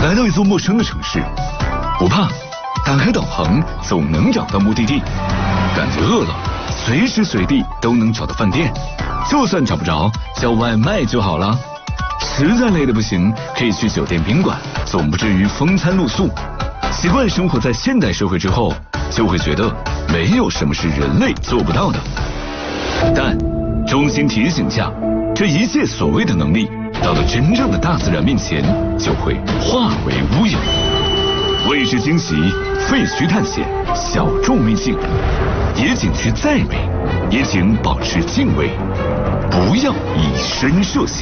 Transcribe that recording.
来到一座陌生的城市，不怕，打开导航总能找到目的地。感觉饿了，随时随地都能找到饭店，就算找不着，叫外卖就好了。实在累得不行，可以去酒店宾馆，总不至于风餐露宿。习惯生活在现代社会之后，就会觉得没有什么是人类做不到的。但衷心提醒下，这一切所谓的能力，到了真正的大自然面前，就会化为乌有。未知惊喜，废墟探险，小众秘境，野景区再美，也请保持敬畏，不要以身涉险。